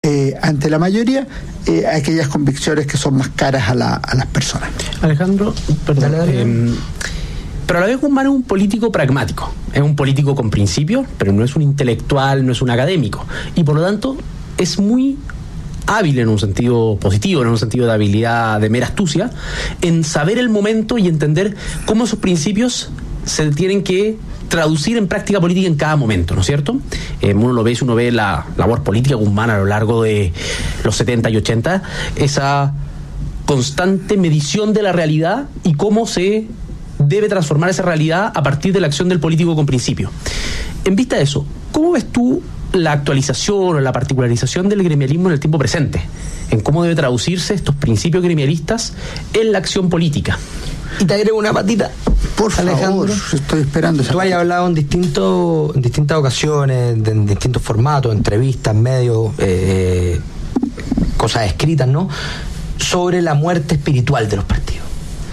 ante la mayoría, aquellas convicciones que son más caras a las personas. Alejandro, perdón. Pero a la vez Guzmán es un político pragmático, es un político con principios, pero no es un intelectual, no es un académico, y por lo tanto es muy hábil en un sentido positivo, en un sentido de habilidad, de mera astucia, en saber el momento y entender cómo esos principios se tienen que traducir en práctica política en cada momento, ¿no es cierto? Uno ve la labor política de Guzmán a lo largo de los 70 y 80, esa constante medición de la realidad y cómo se debe transformar esa realidad a partir de la acción del político con principio. En vista de eso, ¿cómo ves tú la actualización o la particularización del gremialismo en el tiempo presente? En cómo debe traducirse estos principios gremialistas en la acción política. Y te agrego una patita. Por favor, estoy esperando. Tú has hablado en distintas ocasiones, en distintos formatos, entrevistas, medios, cosas escritas, ¿no? Sobre la muerte espiritual de los partidos.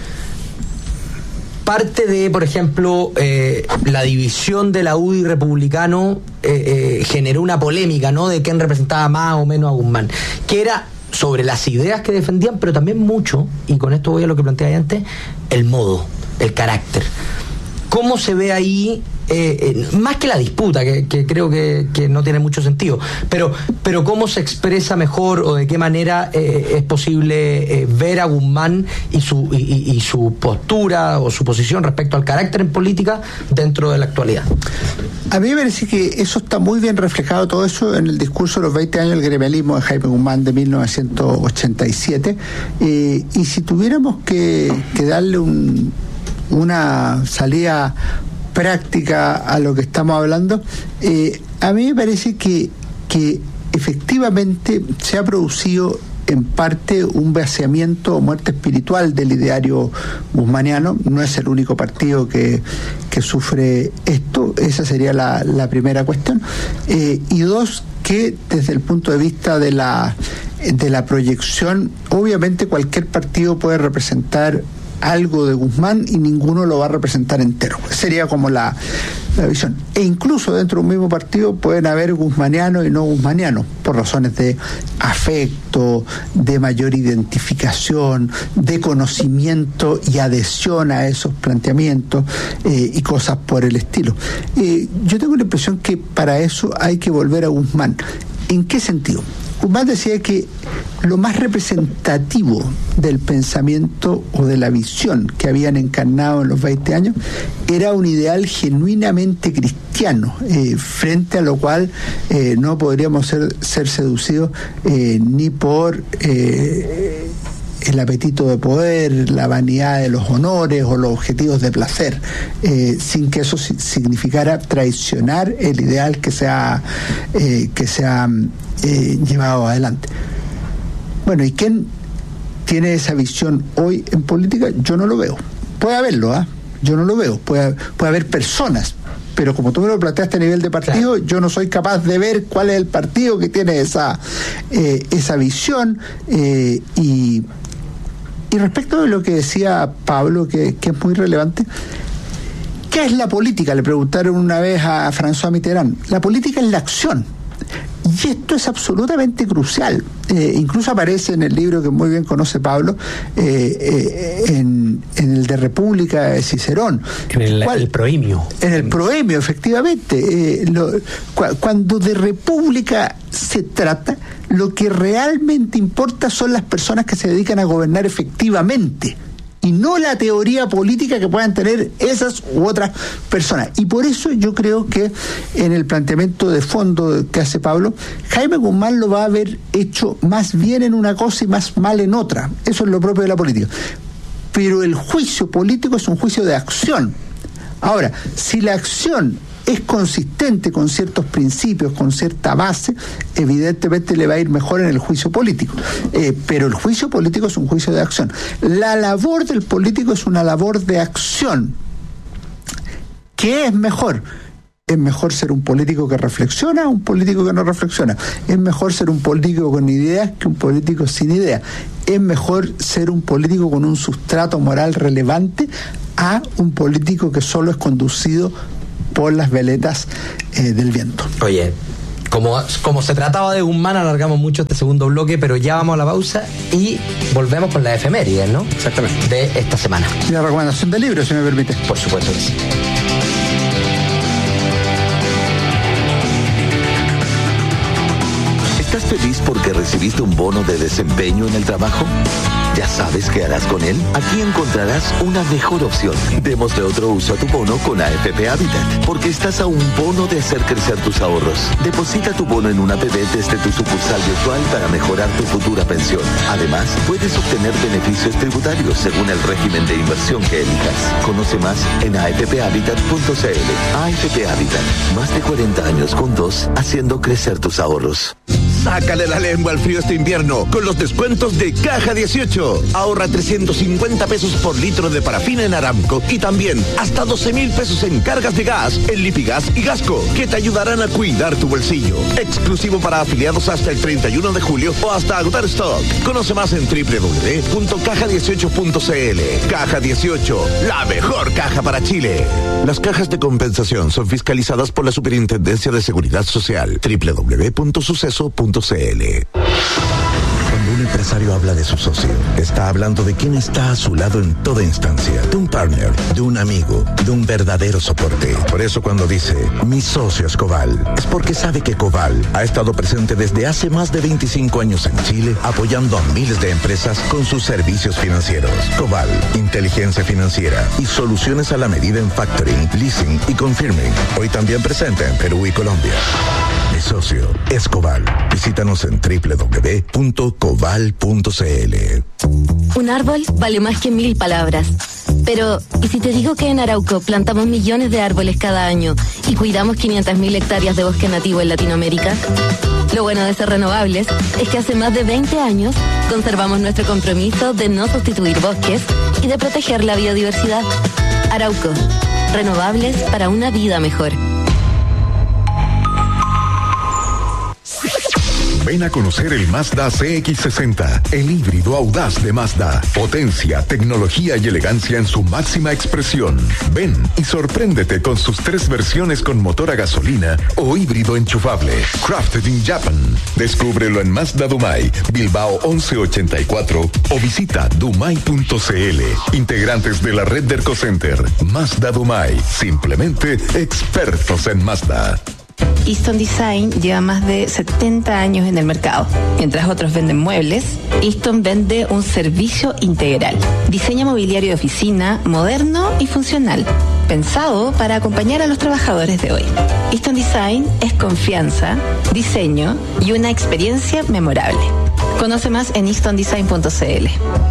Parte de, por ejemplo, la división de la UDI republicano generó una polémica, ¿no? De quién representaba más o menos a Guzmán, que era sobre las ideas que defendían, pero también mucho, y con esto voy a lo que planteaba antes, el modo, el carácter. ¿Cómo se ve ahí, más que la disputa, que creo que no tiene mucho sentido, pero cómo se expresa mejor o de qué manera es posible ver a Guzmán y su postura o su posición respecto al carácter en política dentro de la actualidad? A mí me parece que eso está muy bien reflejado, todo eso, en el discurso de los 20 años del gremialismo de Jaime Guzmán de 1987. Y si tuviéramos que darle una salida práctica a lo que estamos hablando, a mí me parece que efectivamente se ha producido en parte un vaciamiento o muerte espiritual del ideario guzmaniano. No es el único partido que sufre esto, esa sería la primera cuestión. Y dos, que desde el punto de vista de la proyección, obviamente cualquier partido puede representar algo de Guzmán y ninguno lo va a representar entero. Sería como la visión. E incluso dentro de un mismo partido pueden haber guzmanianos y no guzmanianos, por razones de afecto, de mayor identificación, de conocimiento y adhesión a esos planteamientos y cosas por el estilo. Yo tengo la impresión que para eso hay que volver a Guzmán. ¿En qué sentido? Guzmán decía que lo más representativo del pensamiento o de la visión que habían encarnado en los 20 años era un ideal genuinamente cristiano, frente a lo cual no podríamos ser seducidos ni por el apetito de poder, la vanidad de los honores o los objetivos de placer, sin que eso significara traicionar el ideal que se ha llevado adelante. Bueno, ¿y quién tiene esa visión hoy en política? Yo no lo veo. Puede haberlo, yo no lo veo. Puede haber personas, pero como tú me lo planteaste a nivel de partido, claro, yo no soy capaz de ver cuál es el partido que tiene esa visión. Y respecto de lo que decía Pablo, que es muy relevante, ¿qué es la política? Le preguntaron una vez a François Mitterrand. La política es la acción. Y esto es absolutamente crucial. Incluso aparece en el libro que muy bien conoce Pablo, en el de República de Cicerón. En el proemio. En el proemio, efectivamente. Cuando de república se trata, lo que realmente importa son las personas que se dedican a gobernar efectivamente, y no la teoría política que puedan tener esas u otras personas. Y por eso yo creo que en el planteamiento de fondo que hace Pablo, Jaime Guzmán lo va a haber hecho más bien en una cosa y más mal en otra. Eso es lo propio de la política. Pero el juicio político es un juicio de acción. Ahora, si la acción es consistente con ciertos principios, con cierta base, evidentemente le va a ir mejor en el juicio político. Pero el juicio político es un juicio de acción. La labor del político es una labor de acción. ¿Qué es mejor? Es mejor ser un político que reflexiona o un político que no reflexiona. Es mejor ser un político con ideas que un político sin ideas. Es mejor ser un político con un sustrato moral relevante a un político que solo es conducido por las veletas del viento. Oye, Como se trataba de Guzmán, alargamos mucho este segundo bloque, pero ya vamos a la pausa y volvemos con las efemérides, ¿no? Exactamente. De esta semana. Y la recomendación del libro, si me permite. Por supuesto que sí. ¿Estás feliz porque recibiste un bono de desempeño en el trabajo? ¿Ya sabes qué harás con él? Aquí encontrarás una mejor opción. Démosle otro uso a tu bono con AFP Habitat, porque estás a un bono de hacer crecer tus ahorros. Deposita tu bono en una APB desde tu sucursal virtual para mejorar tu futura pensión. Además, puedes obtener beneficios tributarios según el régimen de inversión que elijas. Conoce más en afphabitat.cl. AFP Habitat, más de 40 años juntos, haciendo crecer tus ahorros. Sácale la lengua al frío este invierno con los descuentos de Caja 18. Ahorra 350 pesos por litro de parafina en Aramco y también hasta 12,000 pesos en cargas de gas en Lipigas y Gasco, que te ayudarán a cuidar tu bolsillo. Exclusivo para afiliados hasta el 31 de julio o hasta agotar stock. Conoce más en www.caja18.cl. Caja 18, la mejor caja para Chile. Las cajas de compensación son fiscalizadas por la Superintendencia de Seguridad Social. www.suceso.cl. Cuando un empresario habla de su socio, está hablando de quien está a su lado en toda instancia, de un partner, de un amigo, de un verdadero soporte. Por eso cuando dice, mi socio es Coval, es porque sabe que Coval ha estado presente desde hace más de 25 años en Chile, apoyando a miles de empresas con sus servicios financieros. Coval, inteligencia financiera y soluciones a la medida en factoring, leasing y confirming. Hoy también presente en Perú y Colombia. Mi socio es Coval. Visítanos en www.coval.cl. Un árbol vale más que 1000 palabras. Pero, ¿y si te digo que en Arauco plantamos millones de árboles cada año y cuidamos 500.000 hectáreas de bosque nativo en Latinoamérica? Lo bueno de ser renovables es que hace más de 20 años conservamos nuestro compromiso de no sustituir bosques y de proteger la biodiversidad. Arauco, renovables para una vida mejor. Ven a conocer el Mazda CX-60, el híbrido audaz de Mazda. Potencia, tecnología y elegancia en su máxima expresión. Ven y sorpréndete con sus 3 versiones con motor a gasolina o híbrido enchufable. Crafted in Japan. Descúbrelo en Mazda Dumai, Bilbao 1184 o visita dumai.cl. Integrantes de la red de ErcoCenter. Mazda Dumai. Simplemente expertos en Mazda. Easton Design lleva más de 70 años en el mercado. Mientras otros venden muebles, Easton vende un servicio integral. Diseño mobiliario de oficina, moderno y funcional, pensado para acompañar a los trabajadores de hoy. Easton Design es confianza, diseño y una experiencia memorable. Conoce más en eastondesign.cl.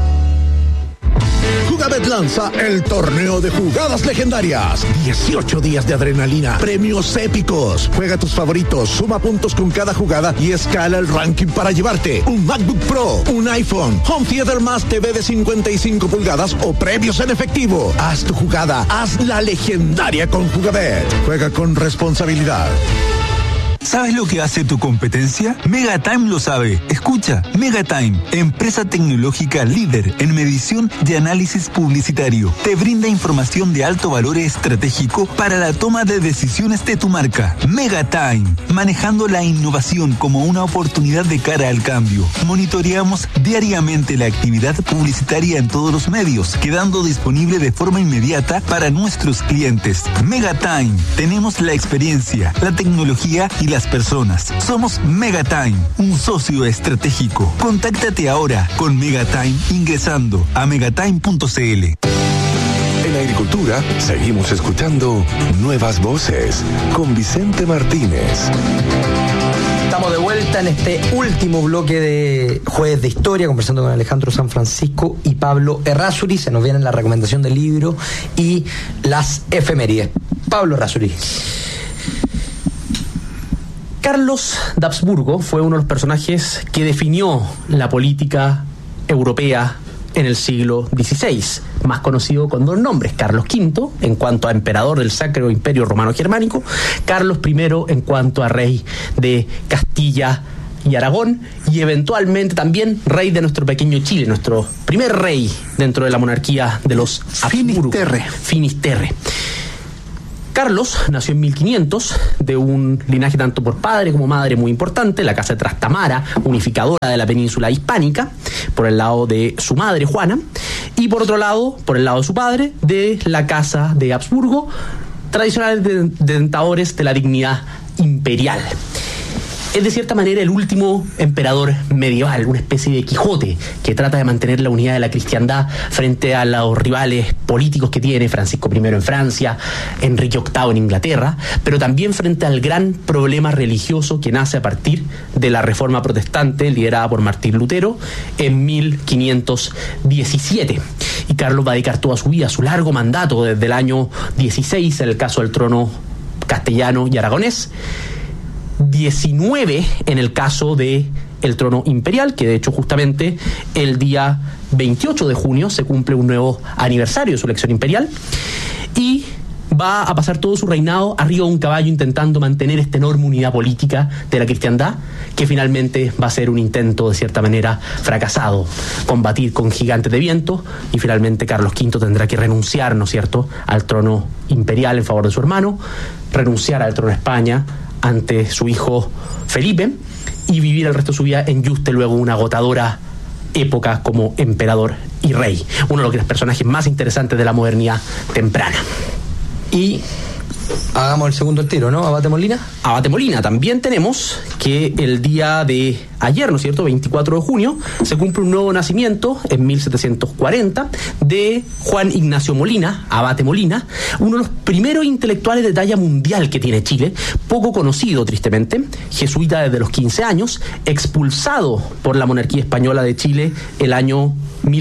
Jugabet lanza el torneo de jugadas legendarias. 18 días de adrenalina, premios épicos. Juega tus favoritos, suma puntos con cada jugada y escala el ranking para llevarte un MacBook Pro, un iPhone, Home Theater más TV de 55 pulgadas o premios en efectivo. Haz tu jugada, haz la legendaria con Jugabet. Juega con responsabilidad. ¿Sabes lo que hace tu competencia? Megatime lo sabe. Escucha, Megatime, empresa tecnológica líder en medición de análisis publicitario. Te brinda información de alto valor estratégico para la toma de decisiones de tu marca. Megatime, manejando la innovación como una oportunidad de cara al cambio. Monitoreamos diariamente la actividad publicitaria en todos los medios, quedando disponible de forma inmediata para nuestros clientes. Megatime, tenemos la experiencia, la tecnología y las personas. Somos Megatime, un socio estratégico. Contáctate ahora con Megatime ingresando a megatime.cl. En agricultura, seguimos escuchando Nuevas Voces con Vicente Martínez. Estamos de vuelta en este último bloque de Jueves de Historia, conversando con Alejandro San Francisco y Pablo Errázuri. Se nos viene la recomendación del libro y las efemérides. Pablo Errázuri. Carlos de Habsburgo fue uno de los personajes que definió la política europea en el siglo XVI, más conocido con 2 nombres: Carlos V en cuanto a emperador del Sacro Imperio Romano Germánico, Carlos I en cuanto a rey de Castilla y Aragón, y eventualmente también rey de nuestro pequeño Chile, nuestro primer rey dentro de la monarquía de los Habsburgo. Finisterre. Carlos nació en 1500 de un linaje tanto por padre como madre muy importante, la casa de Trastamara, unificadora de la península hispánica, por el lado de su madre Juana, y por otro lado, por el lado de su padre, de la casa de Habsburgo, tradicionales detentadores de la dignidad imperial. Es de cierta manera el último emperador medieval, una especie de Quijote que trata de mantener la unidad de la cristiandad frente a los rivales políticos que tiene Francisco I en Francia, Enrique VIII en Inglaterra, pero también frente al gran problema religioso que nace a partir de la Reforma Protestante liderada por Martín Lutero en 1517. Y Carlos va a dedicar toda su vida, su largo mandato desde el año 16, en el caso del trono castellano y aragonés, 19 en el caso de el trono imperial, que de hecho justamente el día 28 de junio se cumple un nuevo aniversario de su elección imperial, y va a pasar todo su reinado arriba de un caballo intentando mantener esta enorme unidad política de la cristiandad, que finalmente va a ser un intento de cierta manera fracasado, combatir con gigantes de viento, y finalmente Carlos V tendrá que renunciar, ¿no es cierto?, al trono imperial en favor de su hermano, renunciar al trono de España ante su hijo Felipe, y vivir el resto de su vida en Yuste, luego una agotadora época como emperador y rey, uno de los personajes más interesantes de la modernidad temprana. Y hagamos el segundo al tiro, ¿no? Abate Molina. Abate Molina, también tenemos que el día de ayer, ¿no es cierto?, 24 de junio, se cumple un nuevo nacimiento en 1740 de Juan Ignacio Molina, Abate Molina, uno de los primeros intelectuales de talla mundial que tiene Chile, poco conocido tristemente, jesuita desde los 15 años, expulsado por la monarquía española de Chile el año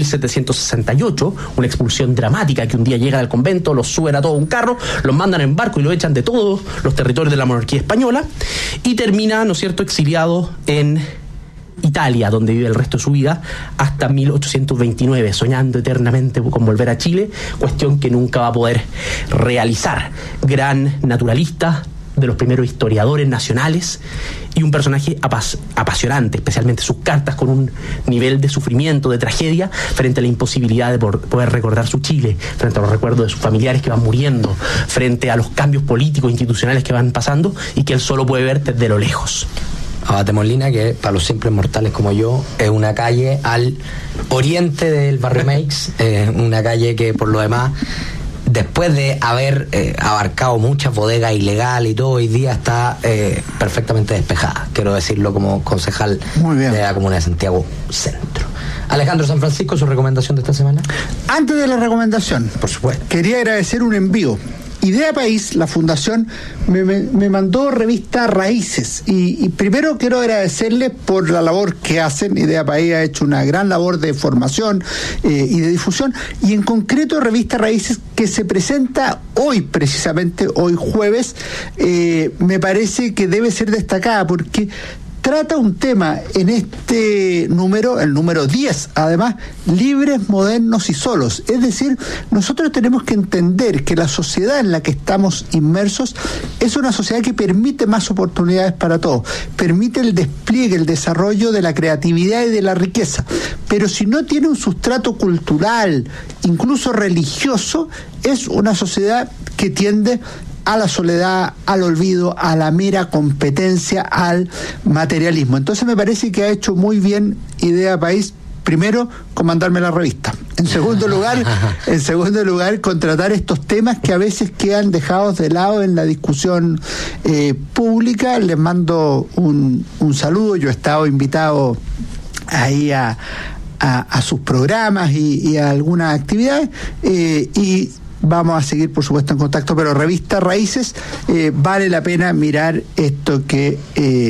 1768, una expulsión dramática, que un día llega al convento, los suben a todo un carro, los mandan en barco y lo echan de todos los territorios de la monarquía española, y termina, ¿no es cierto?, exiliado en Italia, donde vive el resto de su vida hasta 1829, soñando eternamente con volver a Chile, cuestión que nunca va a poder realizar. Gran naturalista, de los primeros historiadores nacionales, y un personaje apasionante, especialmente sus cartas con un nivel de sufrimiento, de tragedia, frente a la imposibilidad de poder recordar su Chile, frente a los recuerdos de sus familiares que van muriendo, frente a los cambios políticos institucionales que van pasando y que él solo puede ver desde lo lejos. Abate Molina, que para los simples mortales como yo es una calle al oriente del barrio Meix, una calle que por lo demás, después de haber abarcado muchas bodegas ilegales y todo, hoy día está perfectamente despejada. Quiero decirlo como concejal de la Comuna de Santiago Centro. Alejandro San Francisco, ¿su recomendación de esta semana? Antes de la recomendación, por supuesto, quería agradecer un envío. Idea País, la fundación, me mandó revista Raíces, y primero quiero agradecerles por la labor que hacen. Idea País ha hecho una gran labor de formación y de difusión, y en concreto revista Raíces, que se presenta hoy, precisamente hoy jueves, me parece que debe ser destacada porque trata un tema en este número, el número 10, además, libres, modernos y solos. Es decir, nosotros tenemos que entender que la sociedad en la que estamos inmersos es una sociedad que permite más oportunidades para todos, permite el despliegue, el desarrollo de la creatividad y de la riqueza, pero si no tiene un sustrato cultural, incluso religioso, es una sociedad que tiende a la soledad, al olvido, a la mera competencia, al materialismo. Entonces me parece que ha hecho muy bien Idea País, primero, con mandarme la revista. En segundo lugar, con tratar estos temas que a veces quedan dejados de lado en la discusión pública. Les mando un saludo. Yo he estado invitado ahí a sus programas y a algunas actividades, y vamos a seguir, por supuesto, en contacto, pero revista Raíces, vale la pena mirar esto que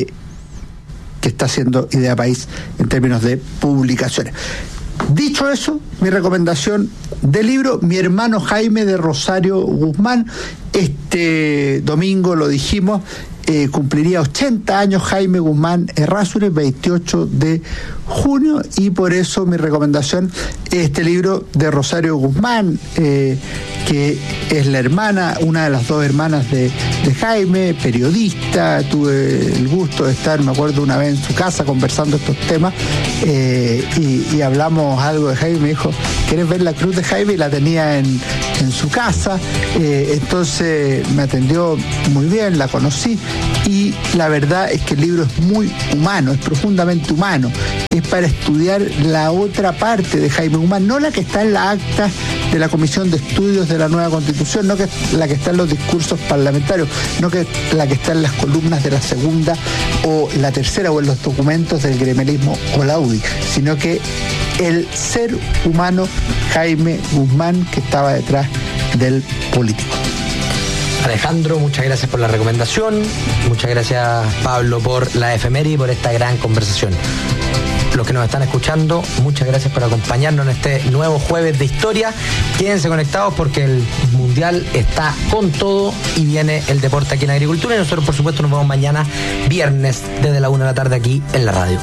está haciendo Idea País en términos de publicaciones. Dicho eso, mi recomendación de libro, Mi hermano Jaime, de Rosario Guzmán. Este domingo, lo dijimos, cumpliría 80 años Jaime Guzmán Errázuriz, 28 de junio, y por eso mi recomendación es este libro de Rosario Guzmán, que es la hermana, una de las dos hermanas de Jaime, periodista. Tuve el gusto de estar, me acuerdo, una vez en su casa conversando estos temas, y hablamos algo de Jaime. Me dijo, ¿quieres ver la cruz de Jaime? Y la tenía en en su casa, entonces me atendió muy bien, la conocí, y la verdad es que el libro es muy humano, es profundamente humano, es para estudiar la otra parte de Jaime Guzmán, no la que está en la acta de la Comisión de Estudios de la Nueva Constitución, no que la que está en los discursos parlamentarios, no que la que está en las columnas de la segunda o la tercera o en los documentos del gremialismo o la UDI, sino que el ser humano Jaime Guzmán que estaba detrás del político. Alejandro, muchas gracias por la recomendación, muchas gracias Pablo por la efeméride y por esta gran conversación. Los que nos están escuchando, muchas gracias por acompañarnos en este nuevo jueves de historia. Quédense conectados porque el Mundial está con todo y viene el deporte aquí en Agricultura, y nosotros por supuesto nos vemos mañana viernes desde la 1 de la tarde aquí en la radio.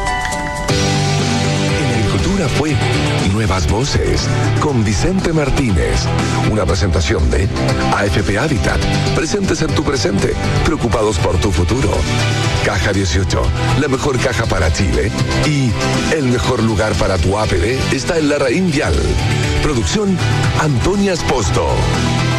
Fue Nuevas Voces con Vicente Martínez, una presentación de AFP Habitat, presentes en tu presente, preocupados por tu futuro. Caja 18, la mejor caja para Chile, y el mejor lugar para tu APD está en Larraín Vial. Producción Antonia Esposto.